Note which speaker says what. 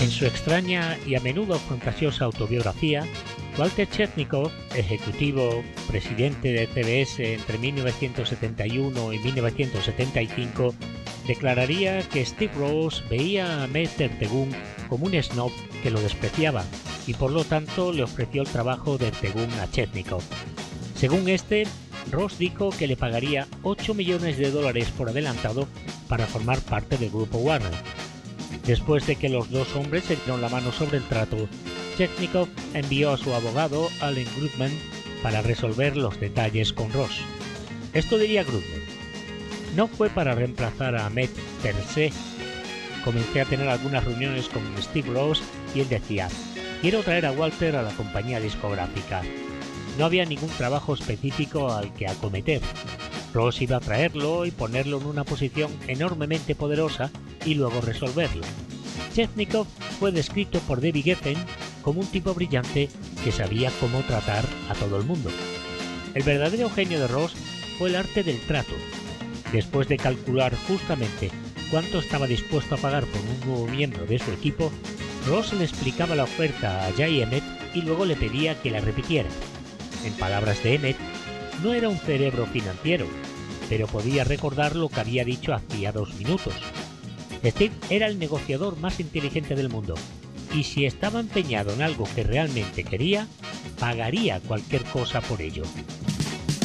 Speaker 1: En su extraña y a menudo fantasiosa autobiografía, Walter Chetnikov, ejecutivo presidente de CBS entre 1971 y 1975, declararía que Steve Ross veía a Ahmet Ertegun como un snob que lo despreciaba y por lo tanto le ofreció el trabajo de Ertegun a Chetnikov. Según este, Ross dijo que le pagaría $8 millones por adelantado para formar parte del grupo Warner. Después de que los dos hombres se dieron la mano sobre el trato, Chetnikov envió a su abogado Allen Grudman para resolver los detalles con Ross. Esto diría Grudman: no fue para reemplazar a Ahmet per se. Comencé a tener algunas reuniones con Steve Ross y él decía: quiero traer a Walter a la compañía discográfica. No había ningún trabajo específico al que acometer. Ross iba a traerlo y ponerlo en una posición enormemente poderosa y luego resolverlo. Chetnikov fue descrito por David Geffen como un tipo brillante que sabía cómo tratar a todo el mundo. El verdadero genio de Ross fue el arte del trato. Después de calcular justamente cuánto estaba dispuesto a pagar por un nuevo miembro de su equipo, Ross le explicaba la oferta a Jay Emmett y luego le pedía que la repitiera. En palabras de Emmett, no era un cerebro financiero, pero podía recordar lo que había dicho hacía 2 minutos. Steve era el negociador más inteligente del mundo, y si estaba empeñado en algo que realmente quería, pagaría cualquier cosa por ello.